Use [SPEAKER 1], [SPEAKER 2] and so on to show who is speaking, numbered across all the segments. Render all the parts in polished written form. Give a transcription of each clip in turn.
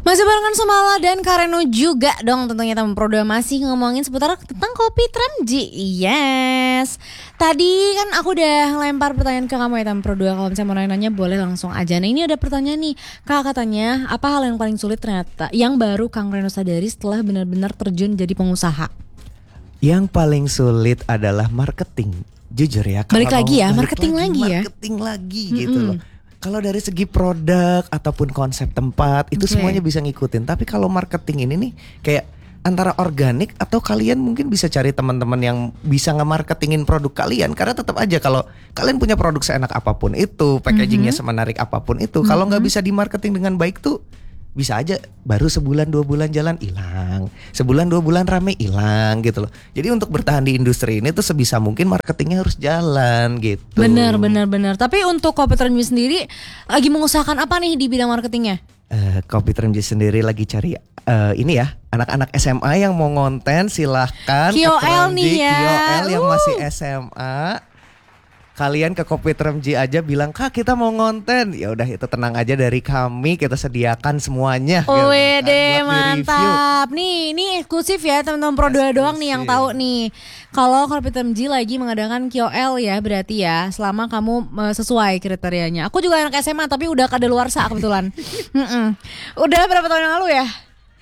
[SPEAKER 1] Masih barengan sama Ala dan Kareno juga dong tentunya teman Pro 2 masih ngomongin seputar tentang kopi Tremji. Yes. Tadi kan aku udah lempar pertanyaan ke kamu ya teman Pro 2. Kalau misalnya mau nanya boleh langsung aja. Nah ini ada pertanyaan nih. Kak katanya apa hal yang paling sulit ternyata yang baru Kang Reno sadari setelah benar-benar terjun jadi pengusaha?
[SPEAKER 2] Yang paling sulit adalah marketing. Jujur ya.
[SPEAKER 1] Balik lagi ya, marketing
[SPEAKER 2] lagi gitu loh. Kalau dari segi produk ataupun konsep tempat itu semuanya bisa ngikutin. Tapi kalau marketing ini nih kayak antara organik atau kalian mungkin bisa cari teman-teman yang bisa nge-marketingin produk kalian. Karena tetap aja kalau kalian punya produk seenak apapun itu, packagingnya semenarik apapun itu, kalau nggak bisa di-marketing dengan baik tuh bisa aja baru sebulan 2 bulan jalan hilang, sebulan 2 bulan rame hilang gitu loh. Jadi untuk bertahan di industri ini tuh sebisa mungkin marketingnya harus jalan gitu.
[SPEAKER 1] Benar. Tapi untuk Kopi Tremji sendiri lagi mengusahakan apa nih di bidang marketingnya?
[SPEAKER 2] Kopi Tremji sendiri lagi cari ini ya anak-anak SMA yang mau ngonten silahkan
[SPEAKER 1] KOL nih ya.
[SPEAKER 2] KOL yang masih SMA. Kalian ke Kopi Tremji aja bilang Kak kita mau ngonten. Ya udah itu tenang aja dari kami kita sediakan semuanya.
[SPEAKER 1] Wede mantap. Nih ini eksklusif ya teman-teman Pro 2 doang nih yang tahu nih. Kalau Kopi Tremji lagi mengadakan KOL ya berarti ya selama kamu sesuai kriterianya. Aku juga anak SMA tapi udah kadaluarsa kebetulan. Udah berapa tahun yang lalu ya?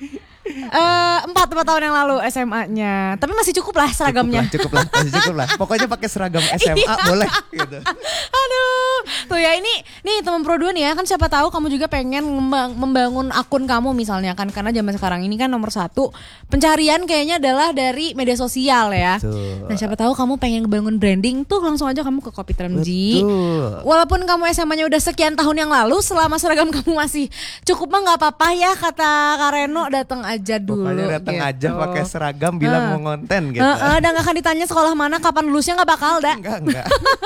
[SPEAKER 1] 4 tahun yang lalu SMA-nya. Tapi masih cukup lah seragamnya.
[SPEAKER 2] Cukup lah. Pokoknya pakai seragam SMA boleh gitu.
[SPEAKER 1] Aduh. Tuh ya ini nih teman Pro 2 nih ya kan siapa tahu kamu juga pengen membangun akun kamu misalnya kan karena zaman sekarang ini kan nomor 1 pencarian kayaknya adalah dari media sosial ya. Betul. Nah siapa tahu kamu pengen ngebangun branding tuh langsung aja kamu ke Kopi Tremji. Walaupun kamu SMA-nya udah sekian tahun yang lalu selama seragam kamu masih cukup mah nggak apa-apa ya kata Kareno datang aja dulu.
[SPEAKER 2] Pokoknya datang gitu aja pakai seragam bilang mau ngonten gitu.
[SPEAKER 1] Dan gak akan ditanya sekolah mana kapan lulusnya nggak bakal dah.
[SPEAKER 2] Enggak.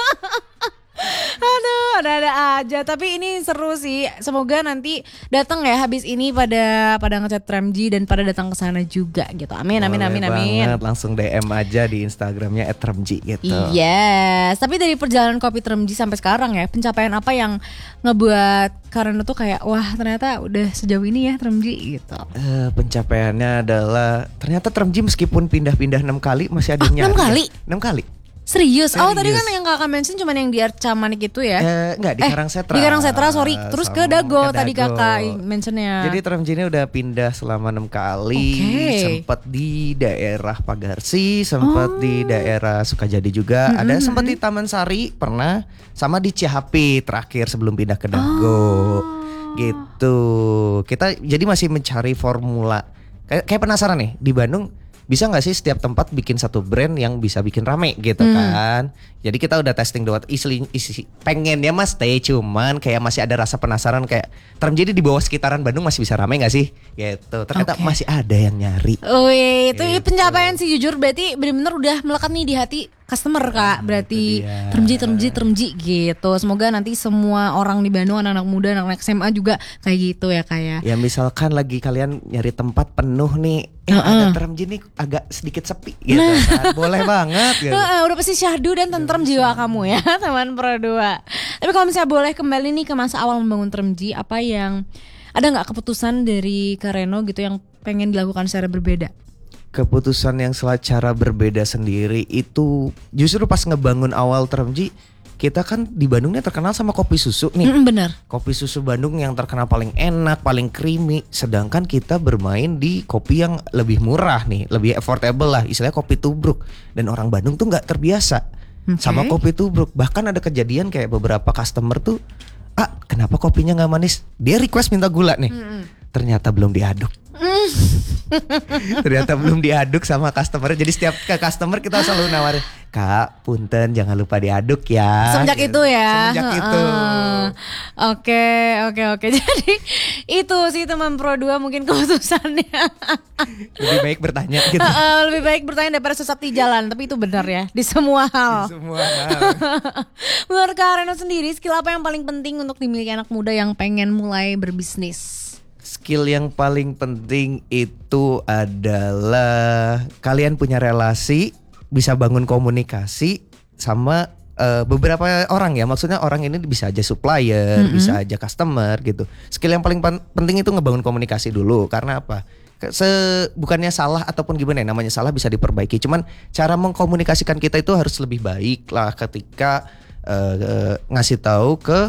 [SPEAKER 1] Aduh, ada aja. Tapi ini seru sih. Semoga nanti datang ya habis ini pada ngechat Tremji dan pada datang ke sana juga gitu. Amin.
[SPEAKER 2] Banget. Langsung DM aja di Instagramnya @tremji gitu.
[SPEAKER 1] Yes. Tapi dari perjalanan Kopi Tremji sampai sekarang ya, pencapaian apa yang ngebuat Kareno tuh kayak wah ternyata udah sejauh ini ya Tremji gitu.
[SPEAKER 2] Pencapaiannya adalah ternyata Tremji meskipun pindah-pindah 6 kali masih ada yang nyari. 6 kali.
[SPEAKER 1] Serius? Oh tadi kan yang kakak mention cuma yang di Arca Manik itu ya?
[SPEAKER 2] Enggak di Karangsetra.
[SPEAKER 1] Di Karangsetra sorry. Terus ke Dago tadi kakak mentionnya.
[SPEAKER 2] Jadi Tremji ini udah pindah selama 6 kali. Sempat di daerah Pagarsi, sempat di daerah Sukajadi juga. Ada sempat di Taman Sari pernah, sama di Cihapi terakhir sebelum pindah ke Dago. Gitu. Kita jadi masih mencari formula. Kayak penasaran nih di Bandung. Bisa gak sih setiap tempat bikin satu brand yang bisa bikin rame gitu kan. Jadi kita udah testing doang isi pengennya mas stay. Cuman kayak masih ada rasa penasaran kayak Tremji di bawah sekitaran Bandung masih bisa rame gak sih gitu. Ternyata masih ada yang nyari.
[SPEAKER 1] Itu gitu. Pencapaian sih jujur berarti benar-benar udah melekat nih di hati customer kak. Berarti Tremji gitu. Semoga nanti semua orang di Bandung, anak-anak muda, anak-anak SMA juga kayak gitu ya kayak.
[SPEAKER 2] Ya misalkan lagi kalian nyari tempat penuh nih ada Tremji nih agak sedikit sepi gitu kan. Boleh banget gitu.
[SPEAKER 1] Udah pasti syahdu dan tentrem jiwa kamu ya teman Pro 2. Tapi kalau misalnya boleh kembali nih ke masa awal membangun Tremji, apa yang ada gak keputusan dari Kareno gitu yang pengen dilakukan secara berbeda?
[SPEAKER 2] Keputusan yang secara berbeda sendiri itu justru pas ngebangun awal Tremji. Kita kan di Bandungnya terkenal sama kopi susu nih.
[SPEAKER 1] Bener.
[SPEAKER 2] Kopi susu Bandung yang terkenal paling enak, paling creamy. Sedangkan kita bermain di kopi yang lebih murah nih, lebih affordable lah. Istilahnya kopi tubruk. Dan orang Bandung tuh gak terbiasa sama kopi tubruk. Bahkan ada kejadian kayak beberapa customer tuh, kenapa kopinya gak manis? Dia request minta gula nih. Ternyata belum diaduk. Ternyata belum diaduk sama customer. Jadi setiap ke customer kita selalu nawarin, Kak, punten jangan lupa diaduk ya.
[SPEAKER 1] Semenjak itu ya.
[SPEAKER 2] Semenjak itu.
[SPEAKER 1] Oke. Jadi itu sih teman Pro 2 mungkin keputusannya.
[SPEAKER 2] Lebih baik bertanya gitu.
[SPEAKER 1] Lebih baik bertanya daripada sesat di jalan. Tapi itu benar ya di semua hal. Menurut Kak Reno sendiri, skill apa yang paling penting untuk dimiliki anak muda yang pengen mulai berbisnis?
[SPEAKER 2] Skill yang paling penting itu adalah kalian punya relasi, bisa bangun komunikasi, sama beberapa orang ya, maksudnya orang ini bisa aja supplier, bisa aja customer gitu. Skill yang paling penting itu ngebangun komunikasi dulu. Karena apa? Bukannya salah ataupun gimana ya, namanya salah bisa diperbaiki. Cuman cara mengkomunikasikan kita itu harus lebih baik lah ketika ngasih tahu ke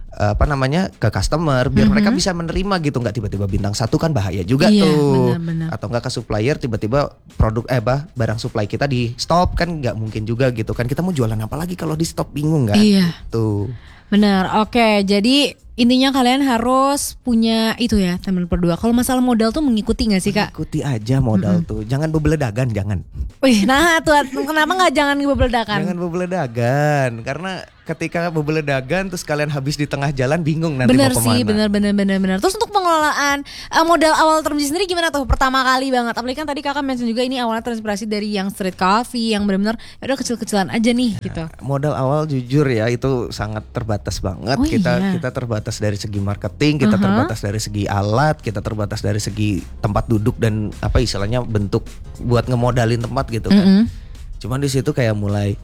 [SPEAKER 2] ke customer biar mereka bisa menerima gitu, nggak tiba-tiba bintang 1 kan bahaya juga tuh.
[SPEAKER 1] Benar.
[SPEAKER 2] Atau nggak ke supplier tiba-tiba produk barang supply kita di stop kan nggak mungkin juga gitu kan. Kita mau jualan apa lagi kalau di stop, bingung nggak?
[SPEAKER 1] Iya.
[SPEAKER 2] Tuh.
[SPEAKER 1] Benar. Oke, jadi intinya kalian harus punya itu ya teman berdua. Kalau masalah modal tuh mengikuti nggak sih Kak?
[SPEAKER 2] Ikuti aja modal tuh, jangan bebeledagan, jangan.
[SPEAKER 1] Wih, nah tuh kenapa nggak jangan bebeledakan?
[SPEAKER 2] Jangan bebeledagan, karena ketika bebeledagan terus kalian habis di tengah jalan bingung nanti
[SPEAKER 1] bener
[SPEAKER 2] mau kemana.
[SPEAKER 1] Bener. Terus untuk pengelolaan modal awal Termji sendiri gimana tuh? Pertama kali banget, apalagi kan tadi kakak mention juga ini awalnya terinspirasi dari yang street coffee, yang benar-benar ya udah kecil-kecilan aja nih gitu.
[SPEAKER 2] Modal awal jujur ya itu sangat terbatas banget. Kita terbatas dari segi marketing, kita terbatas dari segi alat, kita terbatas dari segi tempat duduk dan apa istilahnya bentuk buat ngemodalin tempat gitu kan. Cuman di situ kayak mulai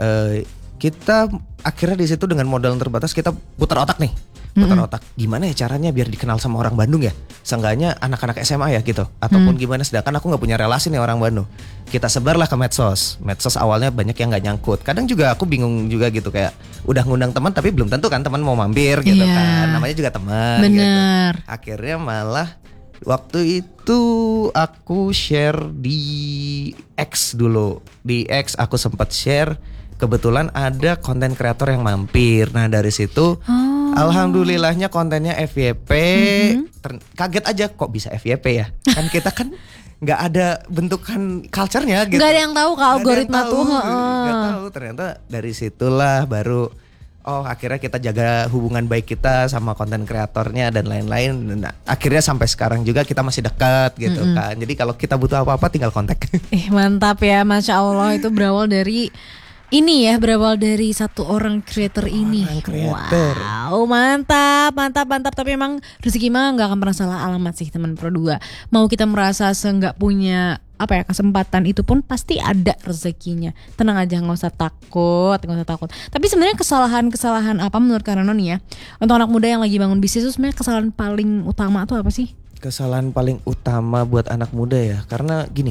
[SPEAKER 2] kita akhirnya di situ dengan modal yang terbatas kita putar otak nih. Putar otak gimana ya caranya biar dikenal sama orang Bandung ya. Seenggaknya anak-anak SMA ya gitu. Ataupun gimana, sedangkan aku gak punya relasi nih orang Bandung. Kita sebarlah ke medsos. Medsos awalnya banyak yang gak nyangkut. Kadang juga aku bingung juga gitu, kayak udah ngundang teman tapi belum tentu kan teman mau mampir gitu kan. Namanya juga teman gitu. Akhirnya malah waktu itu aku share di X dulu. Di X aku sempat share, kebetulan ada konten kreator yang mampir. Nah dari situ alhamdulillahnya kontennya FYP. Kaget aja kok bisa FYP ya. Kan kita kan nggak ada bentukan culture-nya gitu.
[SPEAKER 1] Nggak ada yang tahu Kak algoritma tuh.
[SPEAKER 2] Nggak tahu, ternyata dari situlah baru akhirnya kita jaga hubungan baik kita sama konten kreatornya dan lain-lain. Nah, akhirnya sampai sekarang juga kita masih dekat gitu kan. Jadi kalau kita butuh apa-apa tinggal kontak.
[SPEAKER 1] Mantap ya, Masya Allah. Itu berawal dari satu orang creator ini. Wow, mantap. Tapi emang rezeki mah nggak akan pernah salah alamat sih teman Pro 2. Mau kita merasa nggak punya kesempatan itu pun pasti ada rezekinya. Tenang aja, nggak usah takut. Tapi sebenarnya kesalahan apa menurut Kak Reno nih ya, untuk anak muda yang lagi bangun bisnis itu sebenarnya kesalahan paling utama tuh apa sih?
[SPEAKER 2] Kesalahan paling utama buat anak muda ya, karena gini.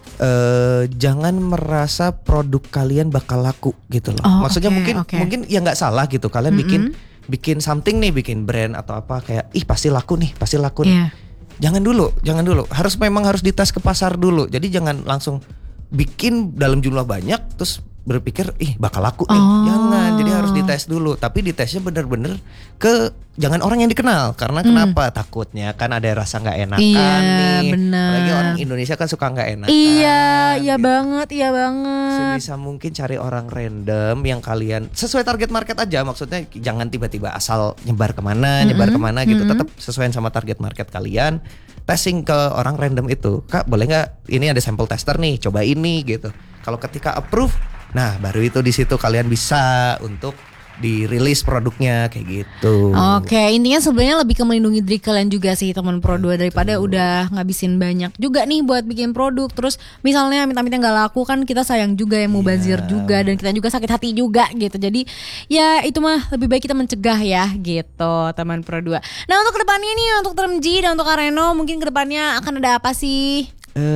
[SPEAKER 2] Jangan merasa produk kalian bakal laku gitu loh. Maksudnya mungkin ya nggak salah gitu. Kalian bikin something nih, bikin brand atau apa kayak pasti laku nih. Jangan dulu. Memang harus dites ke pasar dulu. Jadi jangan langsung bikin dalam jumlah banyak terus berpikir bakal laku nih. Jangan. Jadi harus dites dulu. Tapi ditesnya bener-bener jangan orang yang dikenal. Karena kenapa? Takutnya kan ada rasa nggak enakan nih.
[SPEAKER 1] Bener.
[SPEAKER 2] Apalagi orang Indonesia kan suka nggak enakan.
[SPEAKER 1] Iya
[SPEAKER 2] gitu.
[SPEAKER 1] banget.
[SPEAKER 2] Sebisa mungkin cari orang random yang kalian sesuai target market aja. Maksudnya jangan tiba-tiba asal nyebar kemana gitu. Tetap sesuaiin sama target market kalian. Testing ke orang random itu. Kak boleh nggak? Ini ada sampel tester nih. Coba ini gitu. Kalau ketika approve, nah baru itu di situ kalian bisa untuk dirilis produknya kayak gitu.
[SPEAKER 1] Oke, intinya sebenarnya lebih ke melindungi diri kalian juga sih teman Pro 2 daripada udah ngabisin banyak juga nih buat bikin produk. Terus misalnya minta-minta nggak laku kan kita sayang juga ya, mau bazir juga dan kita juga sakit hati juga gitu. Jadi ya itu mah lebih baik kita mencegah ya gitu teman Pro 2. Nah untuk kedepannya nih, untuk Termji dan untuk Kak Reno mungkin kedepannya akan ada apa sih?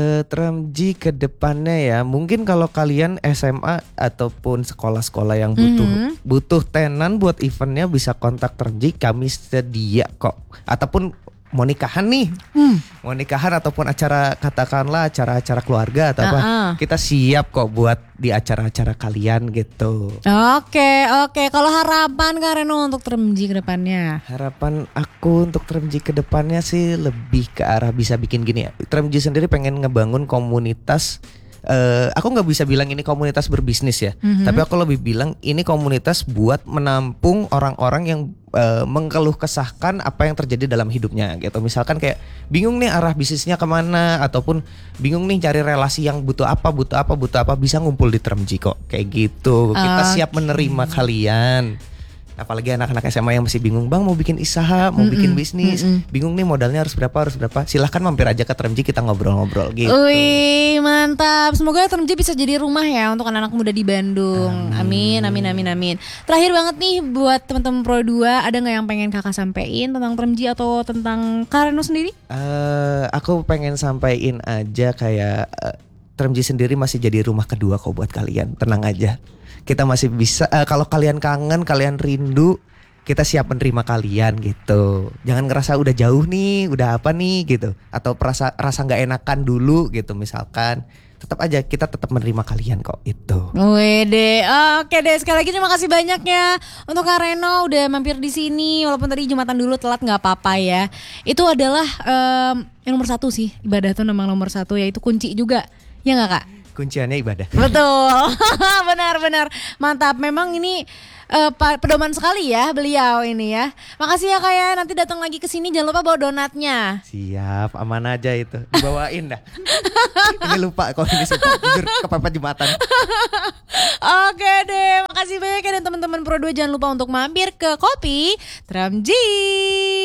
[SPEAKER 2] Termji ke depannya ya, mungkin kalau kalian SMA ataupun sekolah-sekolah yang butuh tenan buat eventnya bisa kontak Termji, kami sedia kok. Ataupun mau nikahan nih, mau nikahan ataupun katakanlah acara keluarga atau apa, kita siap kok buat di acara-acara kalian gitu.
[SPEAKER 1] Oke. Kalau harapan Kak Reno untuk Termji ke depannya?
[SPEAKER 2] Harapan aku untuk Termji ke depannya sih lebih ke arah bisa bikin gini ya. Termji sendiri pengen ngebangun komunitas. Aku nggak bisa bilang ini komunitas berbisnis ya, tapi aku lebih bilang ini komunitas buat menampung orang-orang yang mengeluh kesahkan apa yang terjadi dalam hidupnya gitu. Misalkan kayak bingung nih arah bisnisnya kemana, ataupun bingung nih cari relasi yang butuh apa, bisa ngumpul di Termji kok kayak gitu. Kita siap menerima kalian. Apalagi anak-anak SMA yang masih bingung, Bang mau bikin usaha, mau bikin bisnis, bingung nih modalnya harus berapa. Silahkan mampir aja ke Termji, kita ngobrol-ngobrol gitu.
[SPEAKER 1] Wih, mantap. Semoga Termji bisa jadi rumah ya untuk anak-anak muda di Bandung. Amin. Terakhir banget nih buat teman-teman Pro 2, ada nggak yang pengen kakak sampein tentang Termji atau tentang Kak Reno sendiri?
[SPEAKER 2] Aku pengen sampein aja kayak Termji sendiri masih jadi rumah kedua kok buat kalian. Tenang aja. Kita masih bisa, kalau kalian kangen, kalian rindu, kita siap menerima kalian gitu. Jangan ngerasa udah jauh nih, udah apa nih gitu. Atau rasa gak enakan dulu gitu misalkan. Tetap aja kita tetap menerima kalian kok itu.
[SPEAKER 1] Wede, oke deh, sekali lagi terima kasih banyak ya untuk Kak Reno udah mampir di sini. Walaupun tadi Jumatan dulu telat nggak apa-apa ya. Itu adalah yang nomor 1 sih, ibadah tuh memang nomor 1, yaitu kunci juga. Ya nggak Kak?
[SPEAKER 2] Kunciannya ibadah.
[SPEAKER 1] Betul, benar, mantap. Memang ini pedoman sekali ya beliau ini ya. Makasih ya Kak ya, nanti datang lagi ke sini jangan lupa bawa donatnya.
[SPEAKER 2] Siap, aman aja itu, dibawain dah. Ini lupa kalau ini sumpah, jujur kepepet Jumatan.
[SPEAKER 1] Oke deh, makasih banyak ya, dan teman-teman Pro 2 jangan lupa untuk mampir ke Kopi Termji.